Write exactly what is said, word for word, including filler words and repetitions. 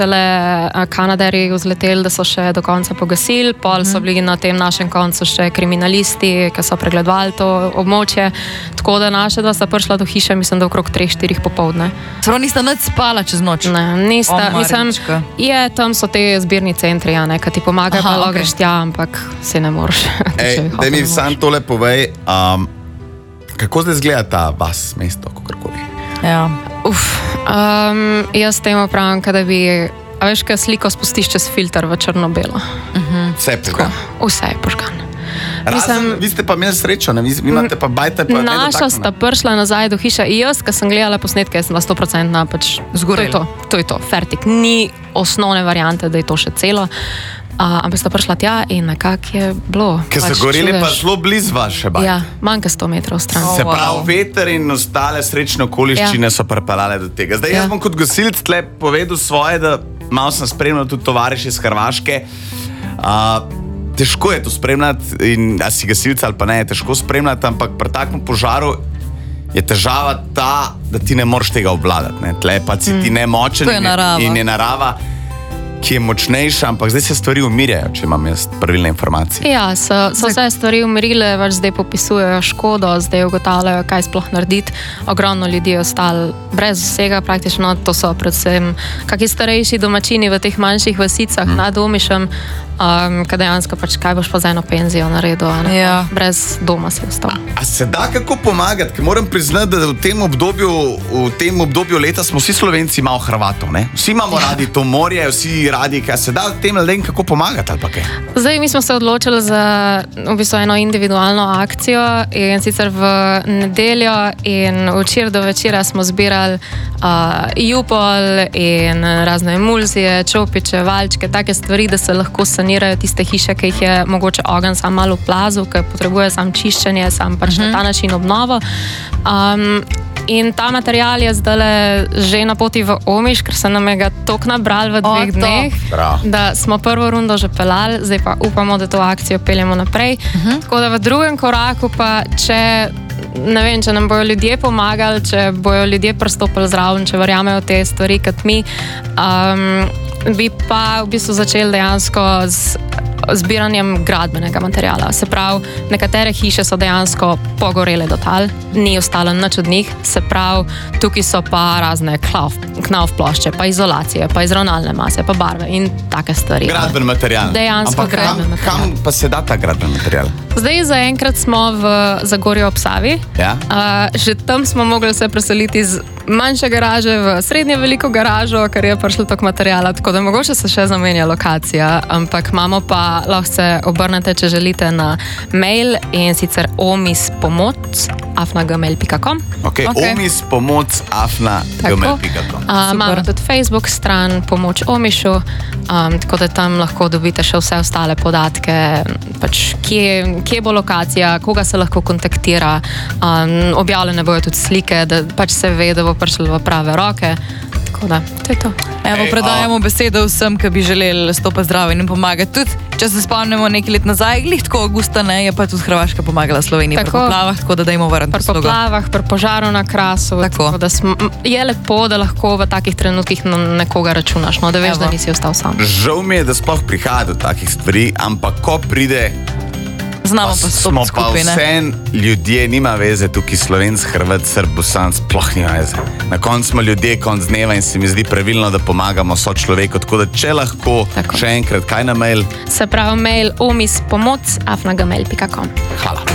Kanaderji vzleteli, da so še do konca pogasili, pol so bili na tem našem koncu še kriminalisti, ki so pregledovali to območje, tako da naše dva sta prišla do hiše, mislim, da okrog treh, štirih popoldne. Prav nista nič spala čez noč? Ne, nista, O, mislim, Marička. je, tam so te zbirni centri, ja, ne, ki ti pomagajo, Aha, pa lahko okej. greš tja, ampak se ne moreš. Ej, da mi sam tole povej, um, kako zdaj izgleda ta vas, mesto, kakorkoli? Ja. Uf, um, jaz temu pravim, da bi, a veš, kaj sliko spustiš čez filter v črno-belo. Vse je prišlo. Vse je požgan. Razen, vi ste pa imeli srečo, ne? Vi vi imate pa bajte pa Naša sta prišla nazaj do hiše in jaz, ko sem gledala posnetke, sem bila sto procentna, pač Zgorelo. to je to, to je to, fertik. Ni osnovne variante, da je to še celo. Uh, ampak sta prišla tja in nekako je bilo. Ker so pač goreli pa čuješ- zelo blizu vaše bajte. Ja, manj kot sto metrov stran. Se wow. pravi, veter in ostale srečne okoliščine Ja. so pripeljale do tega. Zdaj, jaz Ja. bom kot gasilec tle povedal svoje, da malo sem spremljal tudi tovariše iz Hrvaške. Uh, težko je to spremljati, in, a si gasilec ali pa ne, je težko spremljati, ampak pri takem požaru je težava ta, da ti ne moreš tega obvladati. Ne? Tle pa si ti nemočen To je in, narava. in je narava, ki je močnejša, ampak zdaj se stvari umirjajo, če imam jaz pravilne informacije. Ja, so, so vse stvari umirile, pač zdaj popisujejo škodo, zdaj ugotavljajo, kaj sploh narediti. Ogromno ljudi je ostalo brez vsega, praktično to so predvsem kakšni starejši domačini v teh manjših vasicah hmm. nad Omišem, um, kaj dejansko pač kaj boš pa za eno penzijo naredil, a ne? Ja. Brez doma si ostal. A se da kako pomagati? Ker moram priznati, da v tem obdobju, v tem obdobju leta smo vsi Slovenci malo Hrvatov. Ne? Vsi imamo ja. radi to morje, vsi radi, kaj se da tem ljudem kako pomagati ali pa kaj? Zdaj mi smo se odločili za v bistvu eno individualno akcijo in sicer v nedeljo in včeraj do večera smo zbirali uh, jupol in razne emulzije, čopiče, valčke, take stvari, da se lahko sanirajo tiste hiše, ki jih je mogoče ogenj sam malo plazil, ki potrebuje sam čiščenje, sam pač uh-huh. na ta način obnovo. Um, In ta material je zdaj že na poti v Omiš, ker se nam je ga toliko nabral v dveh O, to. dneh, Prav. da smo prvo rundo že pelali, zdaj pa upamo, da to akcijo peljemo naprej. Uh-huh. Tako da v drugem koraku pa, če, ne vem, če nam bojo ljudje pomagali, če bojo ljudje pristopili zraven, če verjamejo te stvari kot mi, um, bi pa v bistvu začeli dejansko z zbiranjem gradbenega materiala. Se pravi, nekatere hiše so dejansko pogorele do tal, ni ostalo nič od njih, se pravi, tukaj so pa razne klav, knauf plošče, pa izolacije, pa izravnalne mase, pa barve in take stvari. Gradben material. Dejansko Ampak kam, gradben material. kam pa se da ta gradben material? Zdaj zaenkrat smo v Zagorju ob Savi. Ja? Uh, že tam smo mogli se preseliti iz manjše garaže v srednje veliko garažo, ker je prišlo toliko materijala, tako da mogoče se še zamenja lokacija, ampak imamo pa, lahko se obrnete, če želite, na mail in sicer omispomoc afna gmail pika com. Okay, Okej. omispomoc afna gmail pika com. Uh, imamo tudi Facebook stran Pomoč Omišu, um, tako da tam lahko dobite še vse ostale podatke, pač kje, kje bo lokacija, koga se lahko kontaktira, um, objavljene bojo tudi slike, da pač se ve, da bo prišlo v prave roke. Tako da, to je to. Evo, Ej, predajamo a- besedo vsem, ki bi želeli stopiti zraven in pomagati. Tudi, če se spomnimo nekaj let nazaj, glih tako avgusta, ne, je pa tudi Hrvaška pomagala Sloveniji pri Tako. poplavah, tako da dajmo vrniti Pri uslugo. poplavah, pri požaru na Krasu. Tako. Da smo, je lepo, da lahko v takih trenutkih na nekoga računaš, no, da veš, Evo. da nisi ostal sam. Žal mi je, da sploh prihaja do takih stvari, ampak ko pride, Znamo pa smo stopiti pa skupaj, ne. vse ljudje, nima veze tukaj Slovenc, Hrvat, Srb, Bosan, sploh nima veze. Na koncu smo ljudje konc dneva in se mi zdi pravilno, da pomagamo sočloveku, tako da če lahko, Tako. še enkrat, kaj na mail? Se pravi, mail omispomoc afna gmail pika com. Hvala.